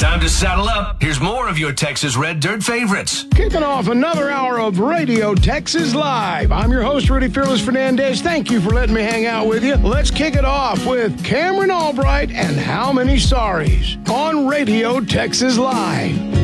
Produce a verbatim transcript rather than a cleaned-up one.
time to saddle up. Here's more of your Texas Red Dirt favorites. Kicking off another hour of Radio Texas Live. I'm your host, Rudy Fearless Fernandez. Thank you for letting me hang out with you. Let's kick it off with Cameron Albright and How Many Sorries on Radio Texas Live.